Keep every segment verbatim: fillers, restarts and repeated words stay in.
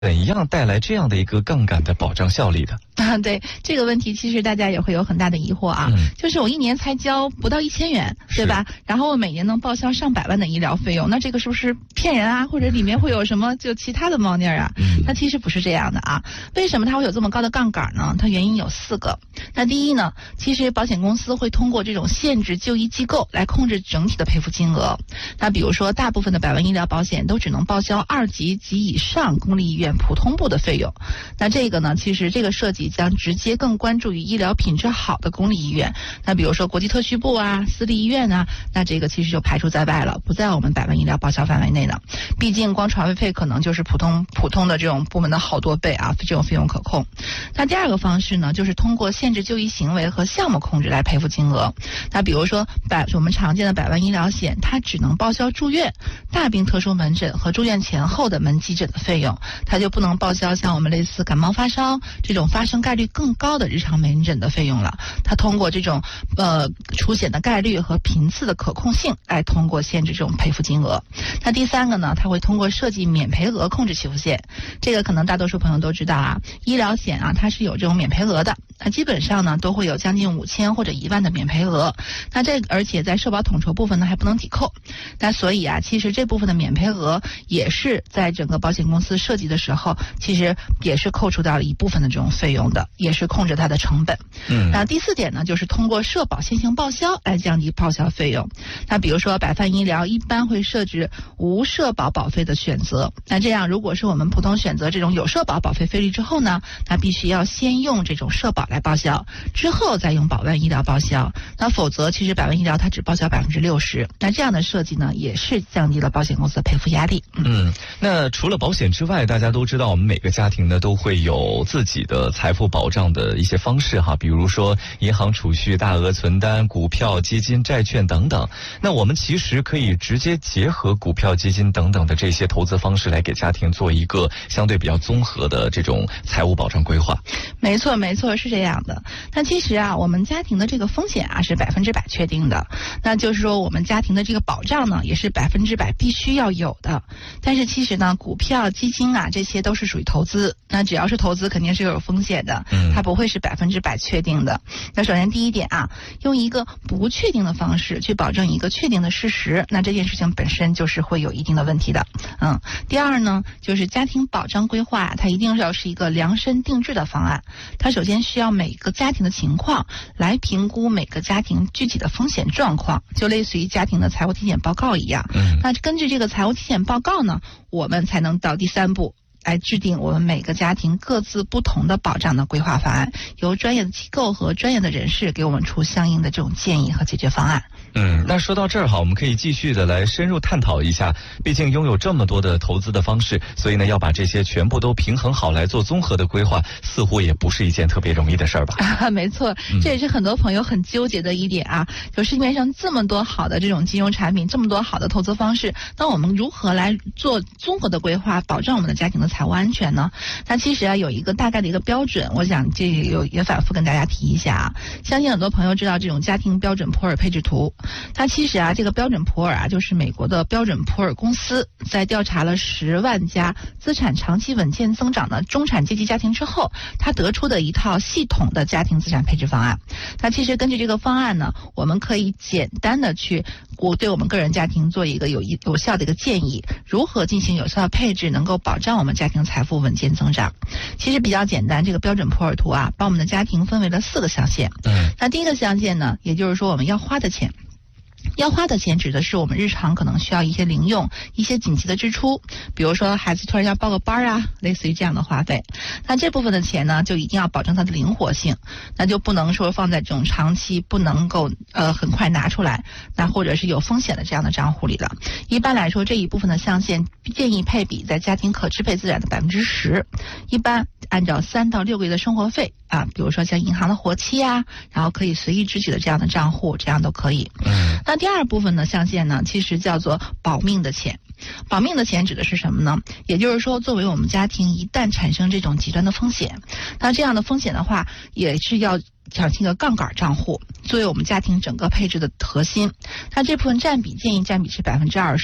怎样带来这样的一个杠杆的保障效力的？ 啊，对这个问题，其实大家也会有很大的疑惑啊。嗯、就是我一年才交不到一千元，对吧？然后我每年能报销上百万的医疗费用，那这个是不是骗人啊？或者里面会有什么就其他的猫腻啊？嗯、它其实不是这样的啊。为什么它会有这么高的杠杆呢？它原因有四个。那第一呢，其实保险公司会通过这种限制就医机构来控制整体的赔付金额。那比如说，大部分的百万医疗保险都只能报销二级及以上公立医院普通部的费用。那这个呢，其实这个设计将直接更关注于医疗品质好的公立医院。那比如说国际特需部啊、私立医院啊，那这个其实就排除在外了，不在我们百万医疗报销范围内呢。毕竟光传费可能就是普通普通的这种部门的好多倍啊，这种费用可控。那第二个方式呢，就是通过限制就医行为和项目控制来赔付金额。那比如说百我们常见的百万医疗险，它只能报销住院、大病特殊门诊和住院前后的门急诊的费用，它就不能报销像我们类似感冒发烧这种发生概率更高的日常门诊的费用了。它通过这种呃出险的概率和频次的可控性来通过限制这种赔付金额。那第三个呢，它会通过设计免赔额控制起付线。这个可能大多数朋友都知道啊，医疗险啊它是有这种免赔额的，那基本上呢都会有将近五千或者一万的免赔额。那这而且在社保统筹部分呢还不能抵扣。那所以啊，其实这部分的免赔额也是在整个保险公司设计的时候，其实也是扣除到了一部分的这种费用的，也是控制它的成本。嗯，那第四点呢，就是通过社保现行报销来降低报销费用。那比如说百万医疗一般会设置无社保保费的选择，那这样如果是我们普通选择这种有社保保费费率之后呢，那必须要先用这种社保来报销，之后再用百万医疗报销。那否则其实百万医疗它只报销百分之六十。那这样的设计呢，也是降低了保险公司的赔付压力。 嗯, 嗯那除了保险之外，大家都知道我们每个家庭呢都会有自己的财富保障的一些方式哈，比如说银行储蓄、大额存单、股票、基金、债券等等。那我们其实可以直接结合股票、基金等等的这些投资方式来给家庭做一个相对比较综合的这种财务保障规划。 没错没错，是这样的。那其实啊，我们家庭的这个风险啊是百分之百确定的，那就是说我们家庭的这个保障呢也是百分之百必须要有的。但是其实呢，股票、基金啊这些都是属于投资，那只要是投资肯定是有风险的，它不会是百分之百确定的。那首先第一点啊，用一个不确定的方式去保证一个确定的事实，那这件事情本身就是会有一定的问题的。嗯，第二呢，就是家庭保障规划，它一定要是一个量身定制的方案。它首先需要每个家庭的情况来评估每个家庭具体的风险状况，就类似于家庭的财务体检报告一样。嗯，那根据这个财务体检报告呢，我们才能到第三步，来制定我们每个家庭各自不同的保障的规划方案，由专业的机构和专业的人士给我们出相应的这种建议和解决方案。 嗯，那说到这儿哈，我们可以继续的来深入探讨一下。毕竟拥有这么多的投资的方式，所以呢，要把这些全部都平衡好来做综合的规划，似乎也不是一件特别容易的事儿吧？ 啊，没错，这也是很多朋友很纠结的一点啊。就市面上这么多好的这种金融产品，这么多好的投资方式，那我们如何来做综合的规划，保障我们的家庭的财务安全呢？那其实啊，有一个大概的一个标准，我想这有也反复跟大家提一下啊。相信很多朋友知道这种家庭标准普尔配置图。它其实啊，这个标准普尔啊，就是美国的标准普尔公司在调查了十万家资产长期稳健增长的中产阶级家庭之后，它得出的一套系统的家庭资产配置方案。那其实根据这个方案呢，我们可以简单的去我对我们个人家庭做一个有有效的一个建议，如何进行有效的配置，能够保障我们家庭财富稳健增长。其实比较简单，这个标准普尔图啊，把我们的家庭分为了四个象限。嗯，那第一个象限呢，也就是说我们要花的钱。要花的钱指的是我们日常可能需要一些零用、一些紧急的支出，比如说孩子突然要报个班啊，类似于这样的花费。那这部分的钱呢，就一定要保证它的灵活性，那就不能说放在这种长期不能够呃很快拿出来，那或者是有风险的这样的账户里了。一般来说，这一部分的象限建议配比在家庭可支配资产的百分之十，一般按照三到六个月的生活费啊，比如说像银行的活期啊，然后可以随意支取的这样的账户，这样都可以。嗯。那第二部分的象限呢，其实叫做保命的钱。保命的钱指的是什么呢？也就是说，作为我们家庭一旦产生这种极端的风险，那这样的风险的话，也是要产生一个杠杆账户，作为我们家庭整个配置的核心。它这部分占比建议占比是百分之二十。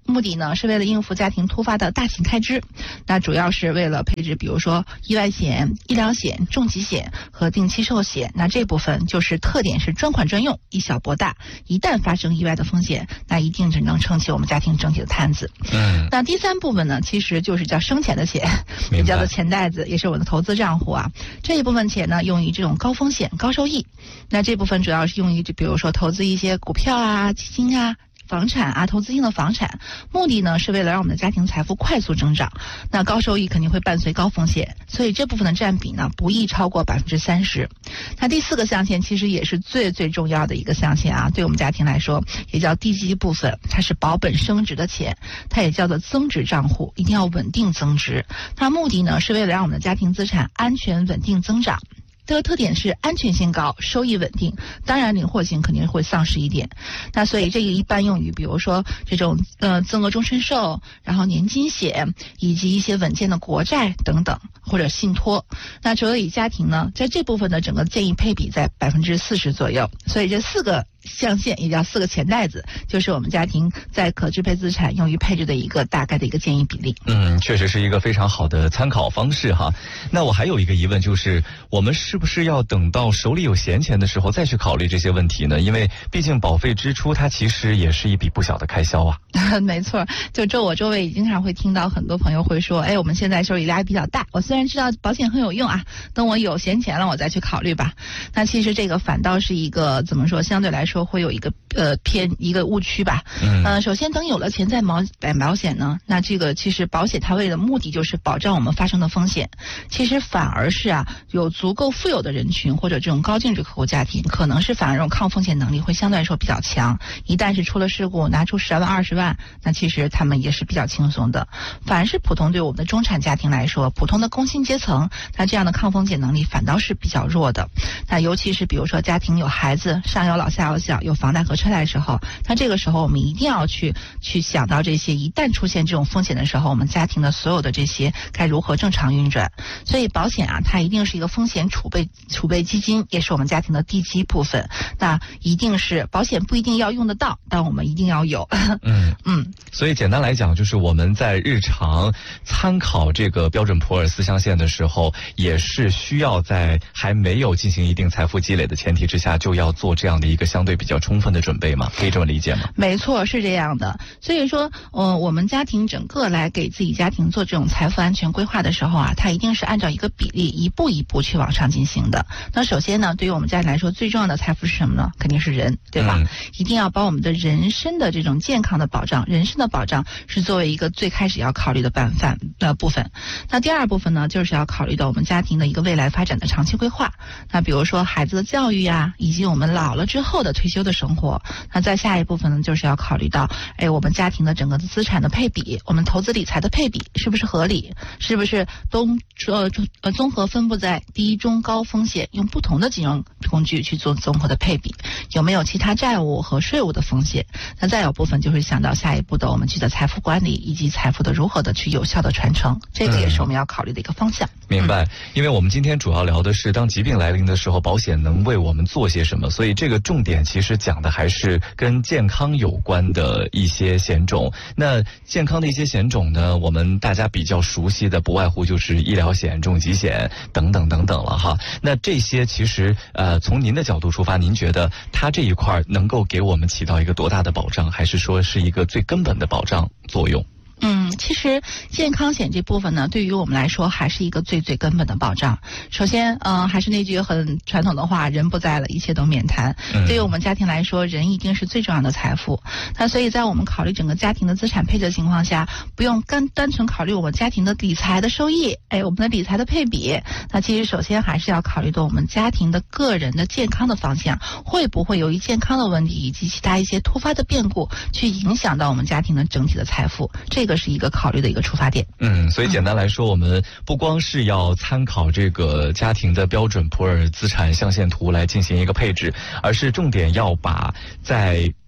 目的呢是为了应付家庭突发的大型开支，那主要是为了配置比如说意外险、医疗险、重疾险和定期寿险。那这部分就是特点是专款专用，以小博大，一旦发生意外的风险，那一定只能撑起我们家庭整体的摊子。嗯，那第三部分呢，其实就是叫生钱的钱，也叫做钱袋子，也是我的投资账户啊。这一部分钱呢，用于这种高风险高收益。那这部分主要是用于比如说投资一些股票啊、基金啊、房产啊，投资性的房产，目的呢是为了让我们的家庭财富快速增长。那高收益肯定会伴随高风险，所以这部分的占比呢不宜超过百分之三十。那第四个象限其实也是最最重要的一个象限啊，对我们家庭来说也叫地基部分，它是保本升值的钱，它也叫做增值账户，一定要稳定增值。它目的呢是为了让我们的家庭资产安全稳定增长。这个特点是安全性高，收益稳定，当然灵活性肯定会丧失一点。那所以这个一般用于比如说这种呃增额终身寿，然后年金险，以及一些稳健的国债等等，或者信托。那所以家庭呢，在这部分的整个建议配比在百分之四十左右。所以这四个象限也叫四个钱袋子，就是我们家庭在可支配资产用于配置的一个大概的一个建议比例。 嗯，确实是一个非常好的参考方式哈。那我还有一个疑问，就是我们是不是要等到手里有闲钱的时候再去考虑这些问题呢？因为毕竟保费支出它其实也是一笔不小的开销啊。 没错，就周我周围经常会听到很多朋友会说，哎，我们现在手里压力比较大，我虽然知道保险很有用啊，等我有闲钱了我再去考虑吧。那其实这个反倒是一个怎么说，相对来说会有一个呃偏一个误区吧。嗯，呃，首先等有了钱再买买保险呢，那这个其实保险它为的目的就是保障我们发生的风险，其实反而是啊有足够富有的人群或者这种高净值客户家庭，可能是反而这种抗风险能力会相对来说比较强，一旦是出了事故拿出十万二十万，那其实他们也是比较轻松的。反而是普通对我们的中产家庭来说，普通的工薪阶层，那这样的抗风险能力反倒是比较弱的。那尤其是比如说家庭有孩子，上有老下有小，有房贷和车贷的时候，那这个时候我们一定要去去想到这些，一旦出现这种风险的时候，我们家庭的所有的这些该如何正常运转。所以保险啊，它一定是一个风险储备储备基金，也是我们家庭的地基部分。那一定是保险不一定要用得到，但我们一定要有。 嗯嗯，所以简单来讲，就是我们在日常参考这个标准普尔四象限的时候，也是需要在还没有进行一定财富积累的前提之下，就要做这样的一个相对比较充分的准备嘛？可以这么理解吗？ 没错，是这样的。所以说，呃，我们家庭整个来给自己家庭做这种财富安全规划的时候啊，它一定是按照一个比例一步一步去往上进行的。那首先呢，对于我们家庭来说，最重要的财富是什么呢？肯定是人，对吧？嗯、一定要把我们的人身的这种健康的保障、人身的保障是作为一个最开始要考虑的办法呃部分。那第二部分呢，就是要考虑到我们家庭的一个未来发展的长期规划。那比如说孩子的教育呀、啊，以及我们老了之后的退休的生活。那再下一部分呢，就是要考虑到，哎，我们家庭的整个的资产的配比，我们投资理财的配比是不是合理？是不是都呃呃综合分布在低、中、高风险，用不同的金融工具去做综合的配比？有没有其他债务和税务的风险？那再有部分就是想到下一步的我们去的财富管理以及财富的如何的去有效的传承，这个也是我们要考虑的一个方向。 嗯、明白，因为我们今天主要聊的是当疾病来临的时候，保险能为我们做些什么，所以这个重点其实讲的还是跟健康有关的一些险种。那健康的一些险种呢，我们大家比较熟悉的不外乎就是医疗险、重疾险等等等等了哈。那这些其实呃，从您的角度出发，您觉得它这一块能够给我们起到一个多大的保障，还是说是一个最根本的保障作用？ 嗯，其实健康险这部分呢，对于我们来说还是一个最最根本的保障。首先，嗯、呃，还是那句很传统的话，人不在了，一切都免谈。嗯、对于我们家庭来说，人一定是最重要的财富。那所以在我们考虑整个家庭的资产配置的情况下，不用单单纯考虑我们家庭的理财的收益，哎，我们的理财的配比。那其实首先还是要考虑到我们家庭的个人的健康的方向，会不会由于健康的问题以及其他一些突发的变故，去影响到我们家庭的整体的财富。这个是一个考虑的一个出发点。 嗯，所以简单来说，我们不光是要参考这个家庭的标准普尔资产象限图来进行一个配置，而是重点要把在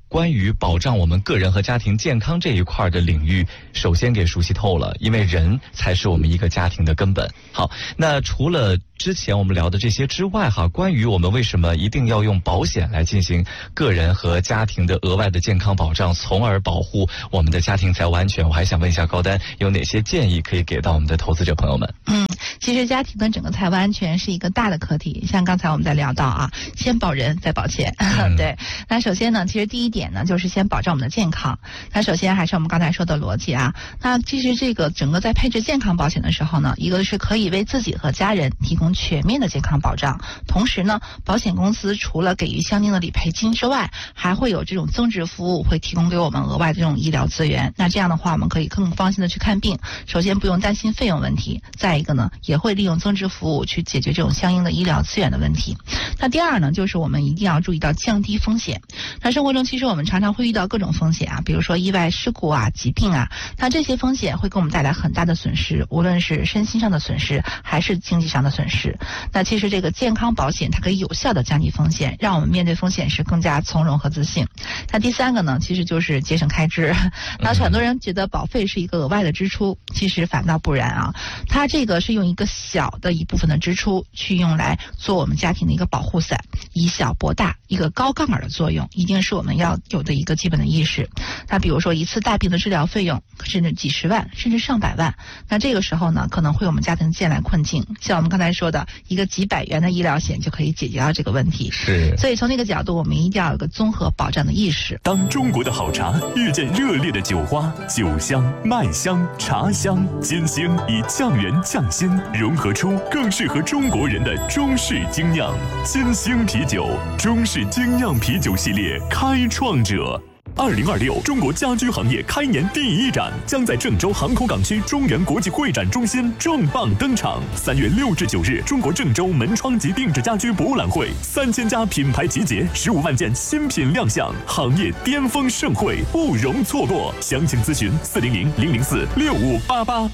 关于保障我们个人和家庭健康这一块的领域，首先给熟悉透了，因为人才是我们一个家庭的根本。好，那除了之前我们聊的这些之外哈，关于我们为什么一定要用保险来进行个人和家庭的额外的健康保障，从而保护我们的家庭财务安全，我还想问一下高丹，有哪些建议可以给到我们的投资者朋友们？ 嗯，其实家庭的整个财务安全是一个大的课题，像刚才我们在聊到啊，先保人再保钱。嗯、对，那首先呢，其实第一点呢，就是先保障我们的健康。那首先还是我们刚才说的逻辑啊。那其实这个整个在配置健康保险的时候呢，一个是可以为自己和家人提供全面的健康保障，同时呢，保险公司除了给予相应的理赔金之外，还会有这种增值服务，会提供给我们额外的这种医疗资源。那这样的话，我们可以更放心的去看病。首先不用担心费用问题，再一个呢，也会利用增值服务去解决这种相应的医疗资源的问题。那第二呢，就是我们一定要注意到降低风险。那生活中其实我们常常会遇到各种风险啊，比如说意外事故啊、疾病啊，那这些风险会给我们带来很大的损失，无论是身心上的损失还是经济上的损失。那其实这个健康保险它可以有效的降低风险，让我们面对风险时更加从容和自信。那第三个呢，其实就是节省开支。那很多人觉得保费是一个额外的支出，其实反倒不然啊，它这个是用一个小的一部分的支出去用来做我们家庭的一个保护伞，以小博大，一个高杠杆的作用，一定是我们要有的一个基本的意识。那比如说一次大病的治疗费用甚至几十万甚至上百万，那这个时候呢，可能会我们家庭艰难困境，像我们刚才说的一个几百元的医疗险就可以解决到这个问题。 是， 所以从那个角度，我们一定要有个综合保障的意识。 当中国的好茶遇见热烈的酒花，酒香、麦香、茶香、煎香以酱园酱鲜融合出更适合中国人的中式精酿。煎香啤酒，中式精酿啤酒系列开创者。二零二六中国家居行业开年第一展将在郑州航空港区中原国际会展中心重磅登场。三月六至九日，中国郑州门窗及定制家居博物览会，三千家品牌集结，十五万件新品亮相，行业巅峰盛会不容错过。详情咨询四零零零零四六五八八。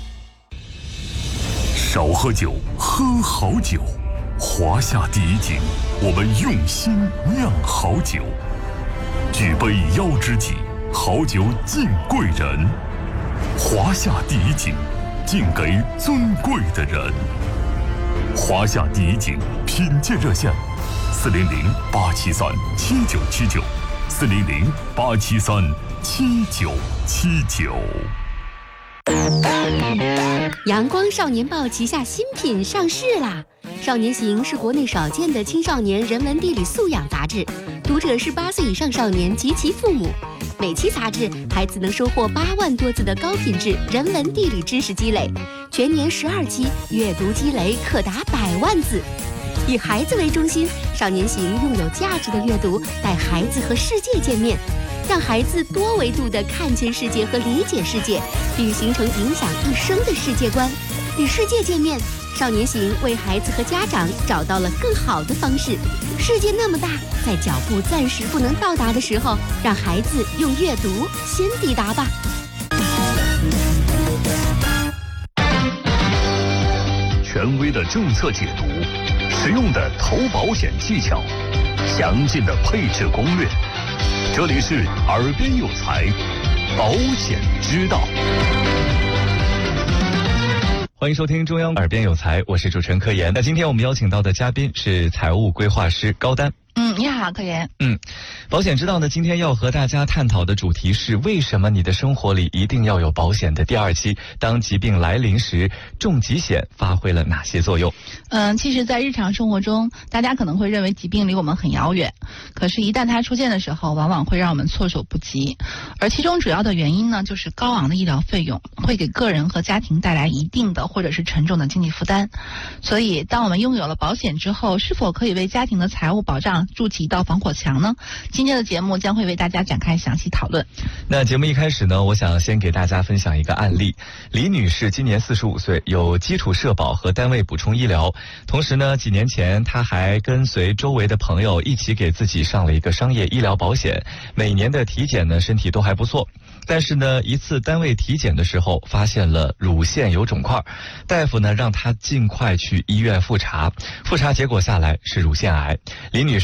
少喝酒，喝好酒。华夏第一景，我们用心酿好酒。举杯邀知己，好酒敬贵人。华夏第一景，敬给尊贵的人。华夏第一景品鉴热线：四零零八七三七九七九，四零零八七三七九七九。 阳光少年报旗下新品上市啦！少年行是国内少见的青少年人文地理素养杂志，读者是八岁以上少年及其父母。每期杂志，孩子能收获八万多字的高品质人文地理知识积累，全年十二期，阅读积累可达百万字。以孩子为中心，少年行用有价值的阅读带孩子和世界见面，让孩子多维度地看见世界和理解世界，并形成影响一生的世界观。与世界见面，少年行为孩子和家长找到了更好的方式。世界那么大，在脚步暂时不能到达的时候，让孩子用阅读先抵达吧。 权威的政策解读，实用的投保险技巧，详尽的配置攻略。这里是耳边有财，保险之道。 欢迎收听中央耳边有财，我是主持人柯岩。那今天我们邀请到的嘉宾是财务规划师高丹。 嗯，你好，柯岩。 嗯，保险之道呢，今天要和大家探讨的主题是为什么你的生活里一定要有保险的第二期。当疾病来临时，重疾险发挥了哪些作用？ 嗯，其实，在日常生活中，大家可能会认为疾病离我们很遥远，可是，一旦它出现的时候，往往会让我们措手不及。而其中主要的原因呢，就是高昂的医疗费用会给个人和家庭带来一定的或者是沉重的经济负担。所以，当我们拥有了保险之后，是否可以为家庭的财务保障筑起一道防火墙呢？今天的节目将会为大家展开详细讨论。 那节目一开始呢，我想先给大家分享一个案例。李女士今年四十五岁，有基础社保和单位补充医疗，同时呢，几年前她还跟随周围的朋友一起给自己上了一个商业医疗保险，每年的体检呢，身体都还不错。但是呢，一次单位体检的时候，发现了乳腺有肿块，大夫呢让她尽快去医院复查，复查结果下来是乳腺癌。李女士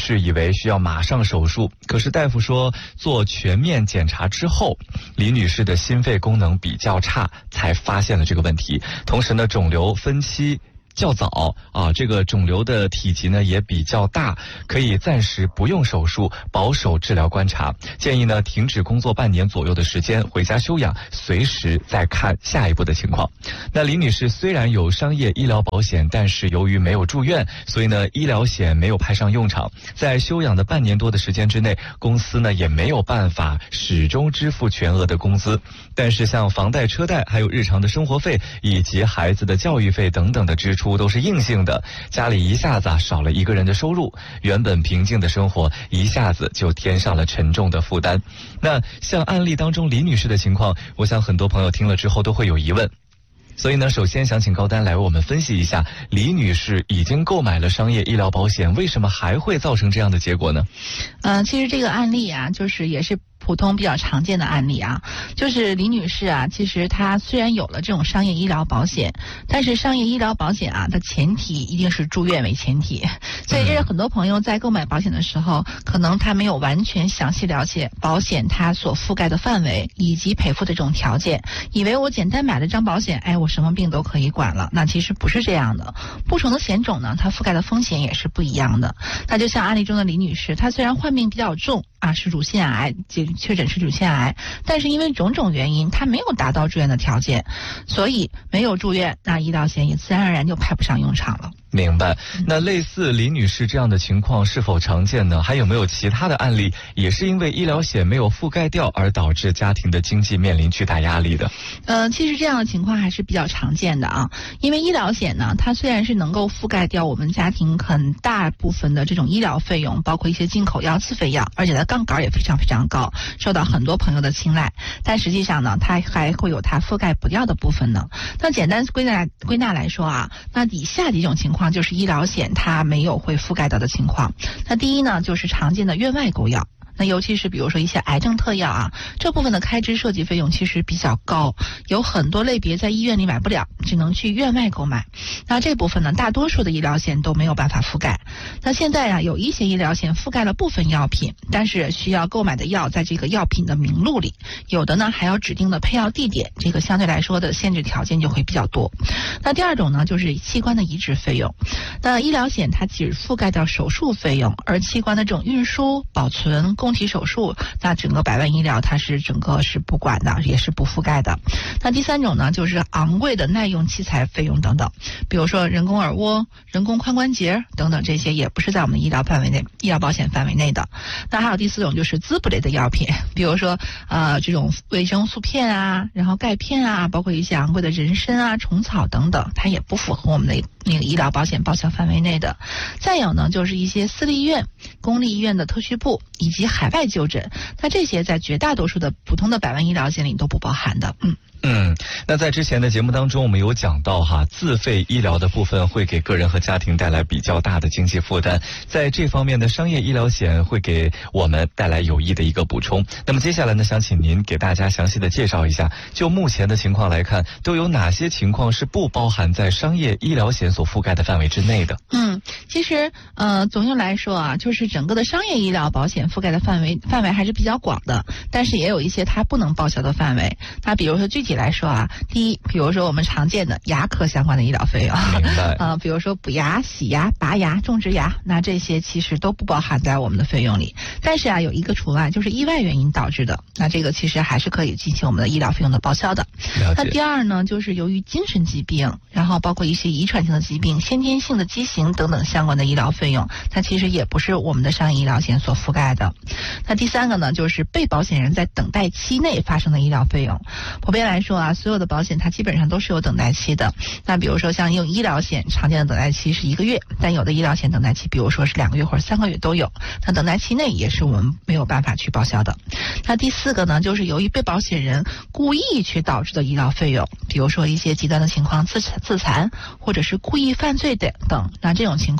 士以为需要马上手术，可是大夫说做全面检查之后，李女士的心肺功能比较差，才发现了这个问题。同时呢，肿瘤分期较早啊，这个肿瘤的体积呢也比较大，可以暂时不用手术，保守治疗观察。建议呢停止工作半年左右的时间，回家休养，随时再看下一步的情况。那李女士虽然有商业医疗保险，但是由于没有住院，所以呢医疗险没有派上用场。在休养的半年多的时间之内，公司呢也没有办法始终支付全额的工资。但是像房贷、车贷，还有日常的生活费以及孩子的教育费等等的支出都是硬性的，家里一下子啊少了一个人的收入，原本平静的生活一下子就添上了沉重的负担。那像案例当中李女士的情况，我想很多朋友听了之后都会有疑问。所以呢，首先想请高丹来为我们分析一下，李女士已经购买了商业医疗保险，为什么还会造成这样的结果呢？ 呃，其实这个案例啊，就是也是普通比较常见的案例啊，就是李女士啊，其实她虽然有了这种商业医疗保险，但是商业医疗保险啊的前提一定是住院为前提，所以这是很多朋友在购买保险的时候，可能他没有完全详细了解保险它所覆盖的范围以及赔付的这种条件，以为我简单买了张保险，哎，我什么病都可以管了，那其实不是这样的。不同的险种呢，它覆盖的风险也是不一样的。那就像案例中的李女士，她虽然患病比较重啊，是乳腺癌，确诊是乳腺癌，但是因为种种原因，她没有达到住院的条件，所以没有住院，那医疗险也自然而然就派不上用场了。 明白。那类似李女士这样的情况是否常见呢？还有没有其他的案例，也是因为医疗险没有覆盖掉而导致家庭的经济面临巨大压力的？ 呃，其实这样的情况还是比较常见的啊。因为医疗险呢，它虽然是能够覆盖掉我们家庭很大部分的这种医疗费用，包括一些进口药、自费药，而且它杠杆也非常非常高，受到很多朋友的青睐。但实际上呢，它还会有它覆盖不掉的部分呢。那简单归纳归纳来说啊，那以下几种情况就是医疗险它没有会覆盖到的情况。那第一呢，就是常见的院外购药。那尤其是比如说一些癌症特药啊，这部分的开支设计费用其实比较高，有很多类别在医院里买不了，只能去院外购买。那这部分呢，大多数的医疗险都没有办法覆盖。那现在啊，有一些医疗险覆盖了部分药品，但是需要购买的药在这个药品的名录里，有的呢还有指定的配药地点，这个相对来说的限制条件就会比较多。那第二种呢，就是器官的移植费用。那医疗险它只覆盖到手术费用，而器官的这种运输、保存、供体手术，那整个百万医疗它是整个是不管的，也是不覆盖的。那第三种呢，就是昂贵的耐用器材费用等等，比如说人工耳蜗、人工髋关节等等，这些也不是在我们的医疗范围内、医疗保险范围内的。那还有第四种就是滋补类的药品，比如说呃这种维生素片啊，然后钙片啊，包括一些昂贵的人参啊、虫草等等，它也不符合我们的那个医疗保险报销范围内的。再有呢，就是一些私立医院、公立医院的特需部以及海外就诊，那这些在绝大多数的普通的百万医疗险里都不包含的。嗯嗯，那在之前的节目当中，我们有讲到哈，自费医疗的部分会给个人和家庭带来比较大的经济负担，在这方面的商业医疗险会给我们带来有益的一个补充。那么接下来呢，想请您给大家详细的介绍一下，就目前的情况来看，都有哪些情况是不包含在商业医疗险所覆盖的范围之内的？ 嗯，其实呃，总的来说啊，就是整个的商业医疗保险覆盖的范围范围还是比较广的，但是也有一些它不能报销的范围。那比如说具体来说啊，第一，比如说我们常见的牙科相关的医疗费用， 明白？ 呃，比如说补牙、洗牙、拔牙、种植牙，那这些其实都不包含在我们的费用里。但是啊，有一个除外，就是意外原因导致的，那这个其实还是可以进行我们的医疗费用的报销的。那第二呢，就是由于精神疾病，然后包括一些遗传性的疾病、先天性的畸形等等相关的医疗费用，它其实也不是我们的商业医疗险所覆盖的。那第三个呢，就是被保险人在等待期内发生的医疗费用。普遍来说啊，所有的保险它基本上都是有等待期的。那比如说像用医疗险，常见的等待期是一个月，但有的医疗险等待期，比如说是两个月或者三个月都有。那等待期内也是我们没有办法去报销的。那第四个呢，就是由于被保险人故意去导致的医疗费用，比如说一些极端的情况，自自残或者是故意犯罪等等，那这种情况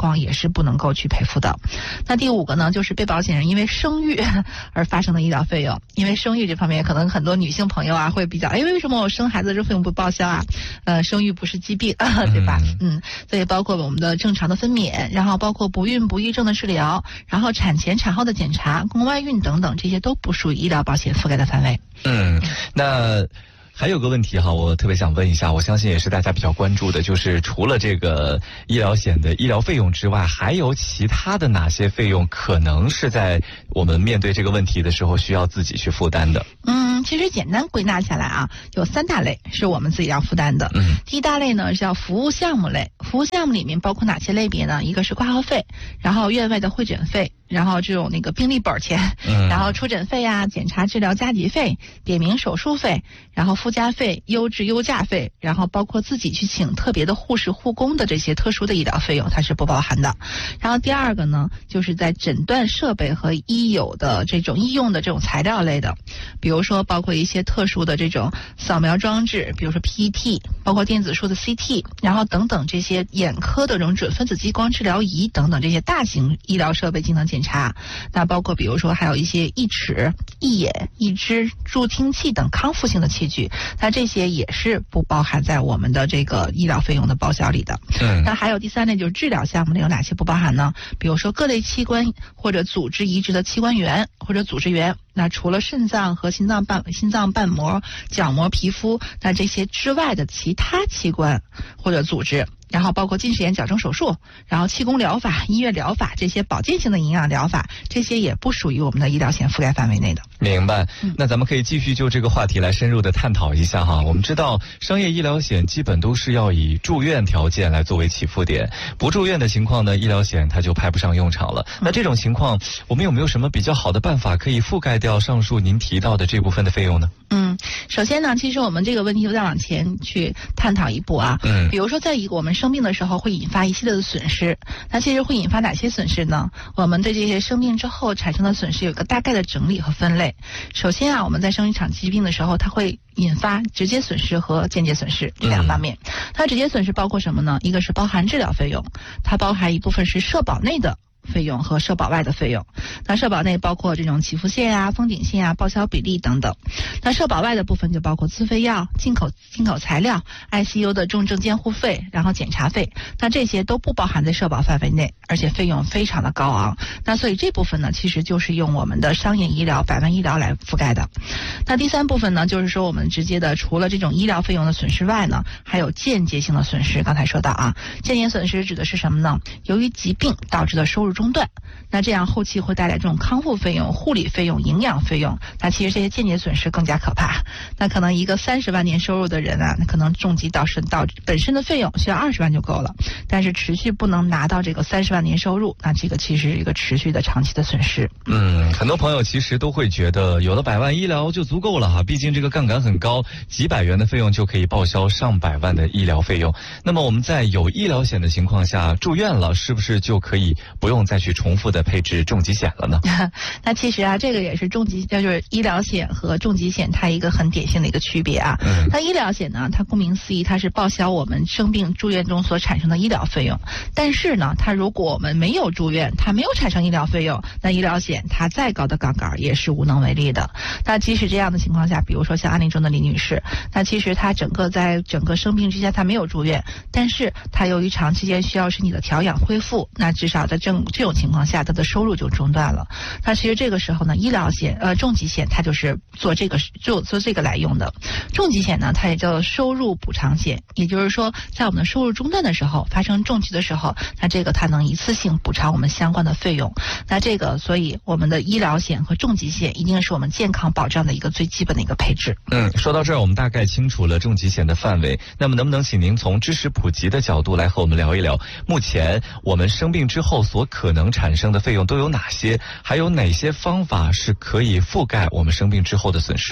况也是不能够去赔付的。那第五个呢，就是被保险人因为生育而发生的医疗费用。因为生育这方面，可能很多女性朋友啊会比较，哎，为什么我生孩子这费用不报销啊？呃，生育不是疾病，对吧？嗯，嗯所以包括我们的正常的分娩，然后包括不孕不育症的治疗，然后产前产后的检查、宫外孕等等，这些都不属于医疗保险覆盖的范围。 嗯，那还有个问题哈，我特别想问一下，我相信也是大家比较关注的，就是除了这个医疗险的医疗费用之外，还有其他的哪些费用可能是在我们面对这个问题的时候需要自己去负担的？ 嗯，其实简单归纳下来啊，有三大类是我们自己要负担的。嗯，第一大类呢是叫服务项目类，服务项目里面包括哪些类别呢？一个是挂号费，然后院外的会诊费，然后这种那个病历本钱，嗯、然后出诊费啊、检查治疗加急费、点名手术费，然后附加费、优质优价费，然后包括自己去请特别的护士护工的这些特殊的医疗费用，它是不包含的。然后第二个呢，就是在诊断设备和医有的这种医用的这种材料类的，比如说包括一些特殊的这种扫描装置，比如说 P E T， 包括电子束的 C T， 然后等等这些眼科的这种准分子激光治疗仪等等这些大型医疗设备进行检查。那包括比如说还有一些义齿、义眼、义肢、助听器等康复性的器具，那这些也是不包含在我们的这个医疗费用的报销里的。嗯，那还有第三类就是治疗项目里有哪些不包含呢？比如说各类器官或者组织移植的器官源或者组织源。那除了肾脏和心脏瓣、心脏瓣膜、角膜、皮肤，那这些之外的其他器官或者组织，然后包括近视眼矫正手术，然后气功疗法、音乐疗法这些保健性的营养疗法，这些也不属于我们的医疗险覆盖范围内的。 明白。那咱们可以继续就这个话题来深入的探讨一下哈。我们知道商业医疗险基本都是要以住院条件来作为起付点，不住院的情况呢，医疗险它就派不上用场了。那这种情况，我们有没有什么比较好的办法可以覆盖掉上述您提到的这部分的费用呢？ 嗯，首先呢，其实我们这个问题又再往前去探讨一步啊。嗯，比如说在一个我们生病的时候会引发一系列的损失，那其实会引发哪些损失呢？我们对这些生病之后产生的损失有个大概的整理和分类。首先啊，我们在生一场疾病的时候，它会引发直接损失和间接损失这两方面。嗯、它直接损失包括什么呢？一个是包含治疗费用，它包含一部分是社保内的费用和社保外的费用。那社保内包括这种起付线啊、封顶线啊、报销比例等等。那社保外的部分就包括自费药、进口进口材料、I C U 的重症监护费，然后检查费。那这些都不包含在社保范围内，而且费用非常的高昂。那所以这部分呢，其实就是用我们的商业医疗、百万医疗来覆盖的。那第三部分呢，就是说我们直接的除了这种医疗费用的损失外呢，还有间接性的损失。刚才说到啊，间接损失指的是什么呢？由于疾病导致的收入中断，那这样后期会带来这种康复费用、护理费用、营养费用。那其实这些间接损失更加可怕。那可能一个三十万年收入的人啊，那可能重疾到身到本身的费用需要二十万就够了，但是持续不能拿到这个三十万年收入，那这个其实是一个持续的长期的损失。 嗯，很多朋友其实都会觉得有了百万医疗就足够了哈，毕竟这个杠杆很高，几百元的费用就可以报销上百万的医疗费用。那么我们在有医疗险的情况下住院了，是不是就可以不用再去重复的配置重疾险了呢？ 那其实啊，这个也是重疾，就是医疗险和重疾险它一个很典型的一个区别啊。嗯、那医疗险呢，它顾名思义，它是报销我们生病住院中所产生的医疗费用。但是呢，它如果我们没有住院，它没有产生医疗费用，那医疗险它再高的杠杆也是无能为力的。那即使这样的情况下，比如说像案例中的李女士，那其实她整个在整个生病之下，她没有住院，但是她由于长期间需要身体的调养恢复，那至少在这这种情况下，她的收入就中断了。那其实这个时候呢，医疗险呃重疾险它就是做这个做做这个来用的。重疾险呢，它也叫收入补偿险，也就是说，在我们的收入中断的时候，发生重疾的时候，那这个它能一次性补偿我们相关的费用。那这个，所以我们的医疗险和重疾险一定是我们健康保障的一个最基本的一个配置。 嗯，说到这儿，我们大概清楚了重疾险的范围。那么，能不能请您从知识普及的角度来和我们聊一聊，目前我们生病之后所可能产生的费用都有哪些？还有哪些方法是可以覆盖我们生病之后的损失的？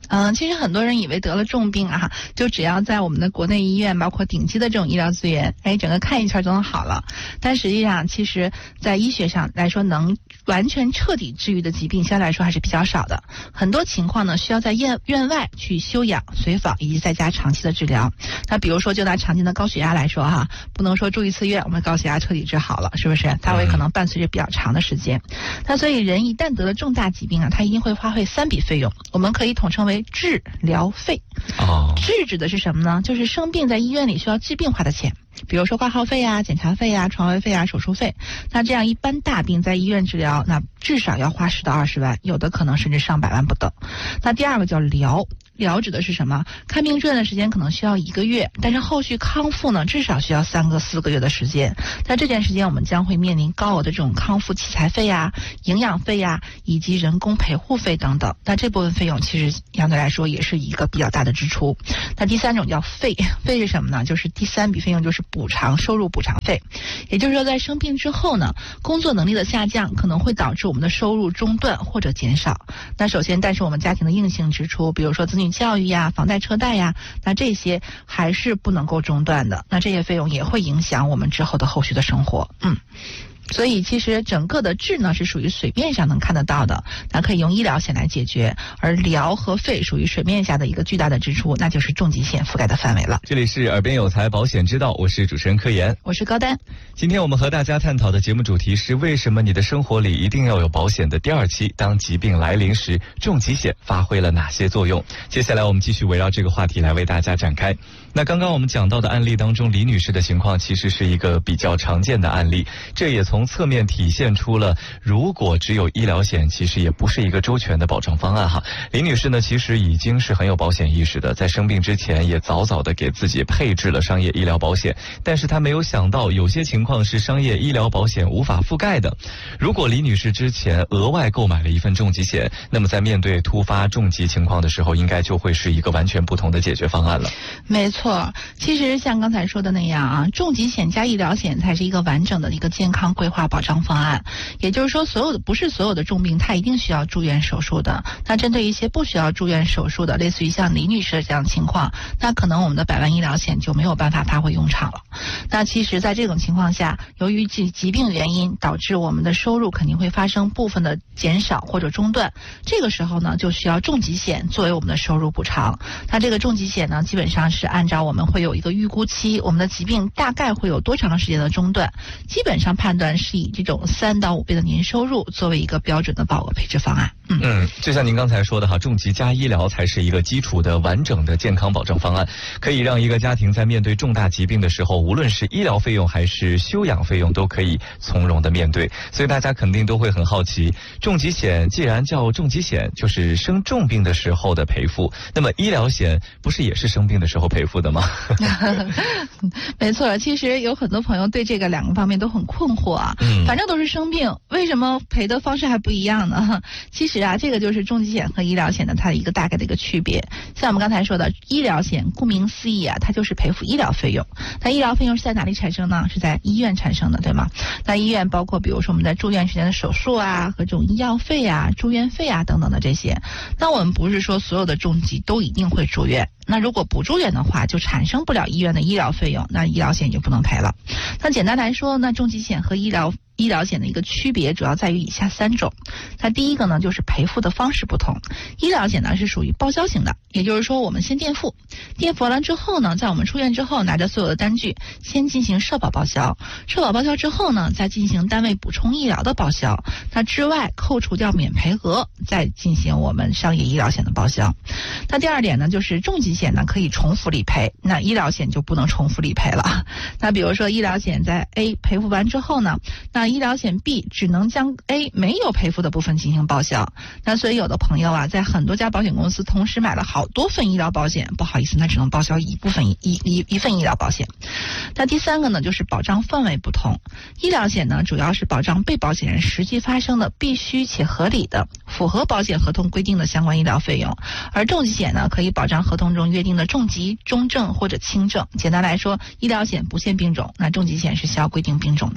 嗯，其实很多人以为得了重病啊，就只要在我们的国内医院，包括顶级的这种医疗资源，哎，整个看一圈就能好了。但实际上，其实在医学上来说，能完全彻底治愈的疾病，相对来说还是比较少的。很多情况呢，需要在院院外去休养、随访以及在家长期的治疗。那比如说，就拿常见的高血压来说哈，不能说住一次院，我们高血压彻底治好了，是不是？它会可能伴随着比较长的时间。那所以人一旦得了重大疾病啊，它一定会花费三笔费用，我们可以统称为治疗费。 哦， 治指的是什么呢？就是生病在医院里需要治病花的钱，比如说挂号费啊、检查费啊、床位费啊、手术费。那这样一般大病在医院治疗，那至少要花十到二十万，有的可能甚至上百万不等。那第二个叫疗。疗指的是什么？看病住院的时间可能需要一个月，但是后续康复呢，至少需要三个四个月的时间。在这段时间，我们将会面临高额的这种康复器材费呀、营养费呀，以及人工陪护费等等。那这部分费用其实相对来说也是一个比较大的支出。那第三种叫费，费是什么呢？就是第三笔费用就是补偿收入补偿费。也就是说，在生病之后呢，工作能力的下降可能会导致我们的收入中断或者减少。那首先，但是我们家庭的硬性支出，比如说子女教育呀、房贷车贷呀，那这些还是不能够中断的。那这些费用也会影响我们之后的后续的生活。嗯。所以其实整个的治呢是属于水面上能看得到的，那可以用医疗险来解决，而疗和费属于水面下的一个巨大的支出，那就是重疾险覆盖的范围了。 这里是耳边有财保险之道，我是主持人柯岩， 我是高丹。 今天我们和大家探讨的节目主题是为什么你的生活里一定要有保险的第二期，当疾病来临时，重疾险发挥了哪些作用？接下来我们继续围绕这个话题来为大家展开。那刚刚我们讲到的案例当中，李女士的情况其实是一个比较常见的案例，这也从侧面体现出了如果只有医疗险其实也不是一个周全的保障方案哈。李女士呢其实已经是很有保险意识的，在生病之前也早早的给自己配置了商业医疗保险，但是她没有想到有些情况是商业医疗保险无法覆盖的。如果李女士之前额外购买了一份重疾险，那么在面对突发重疾情况的时候，应该就会是一个完全不同的解决方案了。 没错，其实像刚才说的那样啊，重疾险加医疗险才是一个完整的一个健康规划保障方案。也就是说，所有的不是所有的重病它一定需要住院手术的。那针对一些不需要住院手术的，类似于像李女士的这样的情况，那可能我们的百万医疗险就没有办法发挥用场了。那其实在这种情况下，由于疾疾病原因导致我们的收入肯定会发生部分的减少或者中断，这个时候呢就需要重疾险作为我们的收入补偿。那这个重疾险呢基本上是按照我们会有一个预估期，我们的疾病大概会有多长时间的中断，基本上判断是以这种三到五倍的年收入作为一个标准的保额配置方案。嗯嗯，就像您刚才说的哈，重疾加医疗才是一个基础的完整的健康保障方案，可以让一个家庭在面对重大疾病的时候，无论是医疗费用还是休养费用都可以从容的面对。所以大家肯定都会很好奇，重疾险既然叫重疾险，就是生重病的时候的赔付，那么医疗险不是也是生病的时候赔付的吗？ 没错，其实有很多朋友对这个两个方面都很困惑啊。嗯，反正都是生病，为什么赔的方式还不一样呢？其实啊，这个就是重疾险和医疗险的它的一个大概的一个区别。像我们刚才说的，医疗险顾名思义啊，它就是赔付医疗费用。那医疗费用是在哪里产生呢？是在医院产生的，对吗？那医院包括比如说我们在住院时间的手术啊，和这种医药费啊、住院费啊等等的这些。那我们不是说所有的重疾都一定会住院。那如果不住院的话，就产生不了医院的医疗费用，那医疗险就不能赔了。那简单来说，那重疾险和医疗医疗险的一个区别主要在于以下三种。那第一个呢，就是赔付的方式不同。医疗险呢是属于报销型的，也就是说我们先垫付，垫付完了之后呢，在我们出院之后拿着所有的单据先进行社保报销，社保报销之后呢，再进行单位补充医疗的报销，那之外扣除掉免赔额，再进行我们商业医疗险的报销。那第二点呢，就是重疾险呢可以重复理赔，那医疗险就不能重复理赔了。那比如说医疗险在 A 赔付完之后呢，那医疗险 B 只能将 A 没有赔付的部分进行报销。那所以有的朋友啊，在很多家保险公司同时买了好多份医疗保险，不好意思，那只能报销一部分一一一份医疗保险。那第三个呢，就是保障范围不同。医疗险呢，主要是保障被保险人实际发生的必须且合理的、符合保险合同规定的相关医疗费用，而重疾险呢，可以保障合同中约定的重疾、中症或者轻症。简单来说，医疗险不限病种，那重疾险是需要规定病种的。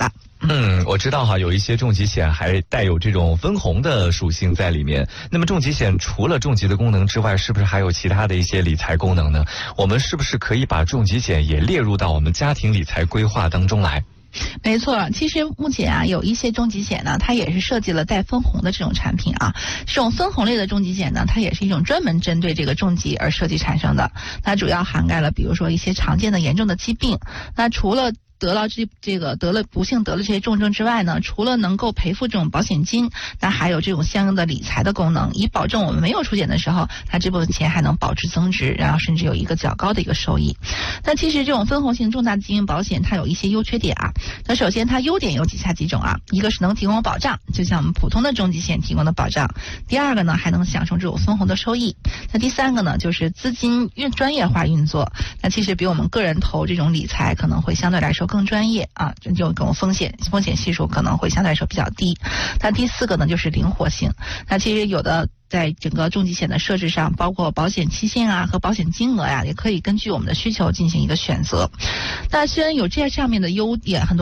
嗯，我知道哈，有一些重疾险还带有这种分红的属性在里面。那么重疾险除了重疾的功能之外，是不是还有其他的一些理财功能呢？我们是不是可以把重疾险也列入到我们家庭理财规划当中来？ 没错，其实目前啊，有一些重疾险呢，它也是设计了带分红的这种产品啊。这种分红类的重疾险呢，它也是一种专门针对这个重疾而设计产生的。它主要涵盖了，比如说一些常见的严重的疾病。那除了得了这这个得了不幸得了这些重症之外呢，除了能够赔付这种保险金，那还有这种相应的理财的功能，以保证我们没有出险的时候，它这部分钱还能保值增值，然后甚至有一个较高的一个收益。那其实这种分红型重大疾病保险它有一些优缺点啊。那首先它优点有以下几种啊，一个是能提供保障，就像我们普通的重疾险提供的保障。第二个呢，还能享受这种分红的收益。那第三个呢，就是资金运专业化运作。那其实比我们个人投这种理财可能会相对来说更专业啊，这种风险风险系数可能会相对来说比较低。那第四个呢，就是灵活性。那其实有的在整个重疾险的设置上，包括保险期限啊和保险金额呀、啊，也可以根据我们的需求进行一个选择。那虽然有这上面的优点，很多